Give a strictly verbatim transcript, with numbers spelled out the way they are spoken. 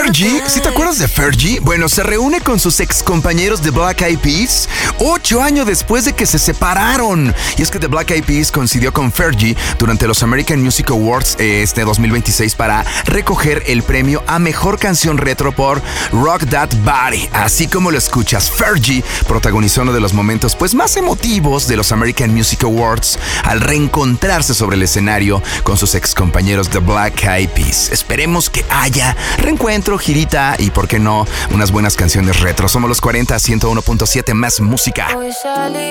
Fergie, ¿sí te acuerdas de Fergie? Bueno, se reúne con sus ex compañeros de Black Eyed Peas ocho años después de que se separaron. Y es que The Black Eyed Peas coincidió con Fergie durante los American Music Awards eh, este dos mil veintiséis para recoger el premio a Mejor Canción Retro por Rock That Body. Así como lo escuchas, Fergie protagonizó uno de los momentos pues más emotivos de los American Music Awards al reencontrarse sobre el escenario con sus ex compañeros de Black Eyed Peas. Esperemos que haya reencuentro, girita y, por qué no, unas buenas canciones retro. Somos los cuarenta, ciento uno punto siete más música.